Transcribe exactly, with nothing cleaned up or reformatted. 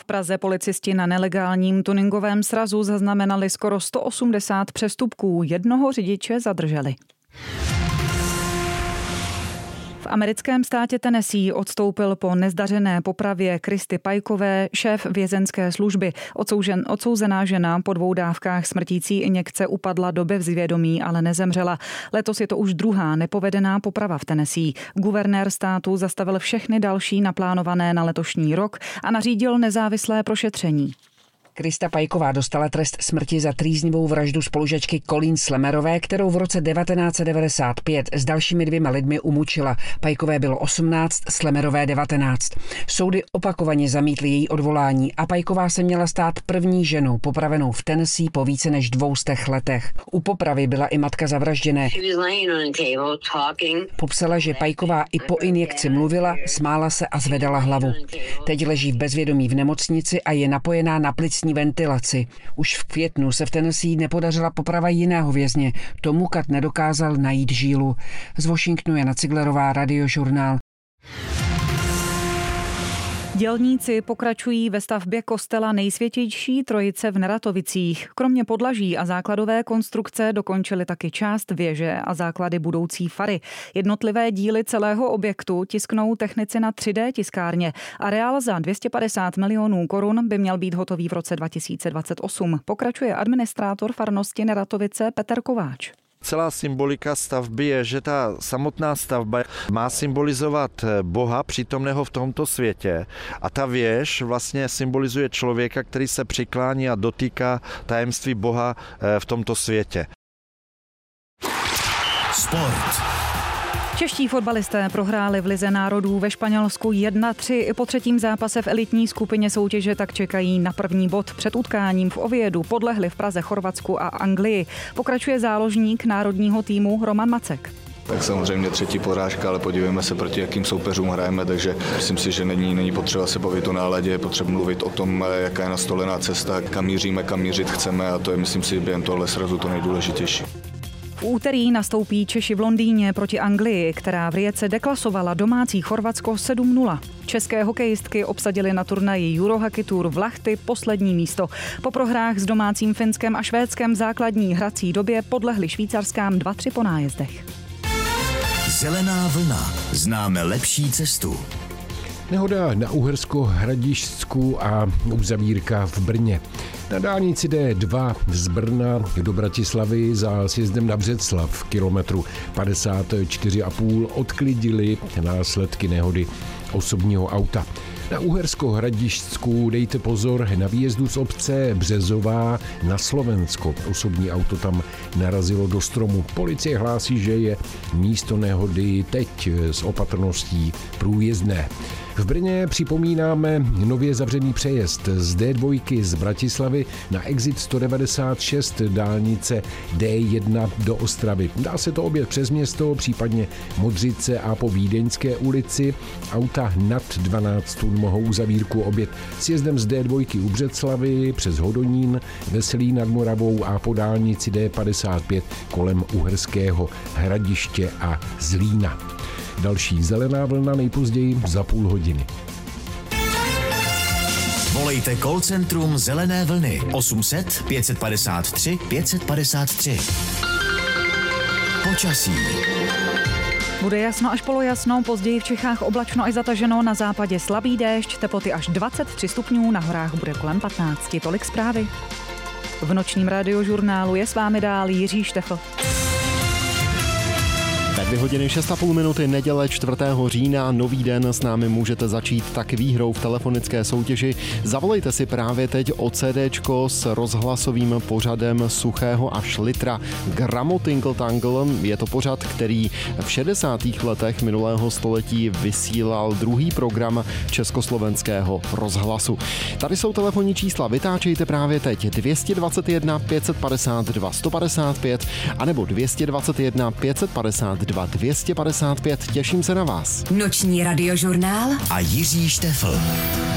V Praze policisti na nelegálním tuningovém srazu zaznamenali skoro sto osmdesát přestupků. Jednoho řidiče zadrželi. V americkém státě Tennessee odstoupil po nezdařené popravě Kristy Pikové šéf vězenské služby. Odsoužen, odsouzená žena po dvou dávkách smrtící injekce upadla do bezvědomí, ale nezemřela. Letos je to už druhá nepovedená poprava v Tennessee. Guvernér státu zastavil všechny další naplánované na letošní rok a nařídil nezávislé prošetření. Krista Piková dostala trest smrti za trýznivou vraždu spolužačky Colleen Slammerové, kterou v roce devatenáct set devadesát pět s dalšími dvěma lidmi umučila. Pikové bylo osmnáct, Slammerové devatenáct. Soudy opakovaně zamítly její odvolání a Piková se měla stát první ženou popravenou v Tennessee po více než dvoustech letech. U popravy byla i matka zavražděné. Popsala, že Piková i po injekci mluvila, smála se a zvedala hlavu. Teď leží v bezvědomí v nemocnici a je napojená na plicní ventilaci. Už v květnu se v Tennessee nepodařila poprava jiného vězně. Tomu kat nedokázal najít žílu. Z Washingtonu Jana Ciglerová, Radiožurnál. Dělníci pokračují ve stavbě kostela Nejsvětější Trojice v Neratovicích. Kromě podlaží a základové konstrukce dokončili taky část věže a základy budoucí fary. Jednotlivé díly celého objektu tisknou technici na tři dé tiskárně. Areál za dvě stě padesát milionů korun by měl být hotový v roce dva tisíce dvacet osm. Pokračuje administrátor farnosti Neratovice Petr Kováč. Celá symbolika stavby je, že ta samotná stavba má symbolizovat Boha přítomného v tomto světě a ta věž vlastně symbolizuje člověka, který se přiklání a dotýká tajemství Boha v tomto světě. Sport. Čeští fotbalisté prohráli v Lize národů ve Španělsku jedna tři. I po třetím zápase v elitní skupině soutěže tak čekají na první bod. Před utkáním v Oviedu podlehli v Praze Chorvatsku a Anglii. Pokračuje záložník národního týmu Roman Macek. Tak samozřejmě třetí porážka, ale podívejme se, proti jakým soupeřům hrajeme, takže myslím si, že není, není potřeba se bavit o náladě, je potřeba mluvit o tom, jaká je nastolená cesta, kam míříme, kam mířit chceme a to je, myslím si, během tohle srazu to nejdůležitější. V úterý nastoupí Češi v Londýně proti Anglii, která v Rijece deklasovala domácí Chorvatsko sedm nula. České hokejistky obsadily na turnaji Eurohockey Tour v Lahti poslední místo. Po prohrách s domácím Finskem a Švédskem v základní hrací době podlehli Švýcarskám dva tři po nájezdech. Zelená vlna. Známe lepší cestu. Nehoda na Uhersko-Hradišťsku a uzavírka v Brně. Na dálnici D dva z Brna do Bratislavy za sjezdem na Břeclav v kilometru padesát čtyři a půl odklidili následky nehody osobního auta. Na Uhersko-Hradišťsku dejte pozor na výjezdu z obce Březová na Slovensko. Osobní auto tam narazilo do stromu. Policie hlásí, že je místo nehody teď s opatrností průjezdné. V Brně připomínáme nově zavřený přejezd z D dva z Bratislavy na exit sto devadesát šest dálnice D jedna do Ostravy. Dá se to objet přes město, případně Modřice a po Vídeňské ulici. Auta nad dvanáct tun mohou zavírku objet sjezdem z D dva u Břeclavy přes Hodonín, Veselí nad Moravou a po dálnici D padesát pět kolem Uherského Hradiště a Zlína. Další zelená vlna nejpozději za půl hodiny. Volejte call centrum Zelené vlny osm set pět padesát tři pět padesát tři. Počasí. Bude jasno až polojasno, později v Čechách oblačno až zataženo, na západě slabý déšť, teploty až dvacet tři stupňů, na horách bude kolem patnáct. Tolik zprávy. V nočním Radiožurnálu je s vámi dál Jiří Štefl. Ve dvě hodiny šest a půl minuty neděle čtvrtého října, nový den, s námi můžete začít tak výhrou v telefonické soutěži. Zavolejte si právě teď o CDčko s rozhlasovým pořadem Suchého až litra Gramo Tinkle Tangle. Je to pořad, který v šedesátých letech minulého století vysílal druhý program Československého rozhlasu. Tady jsou telefonní čísla, vytáčejte právě teď dvě dvacet jedna pět padesát dva sto padesát pět anebo dvě dvacet jedna pět padesát dva dvě padesát pět. Těším se na vás. Noční Radiožurnál a Jiří Štefl.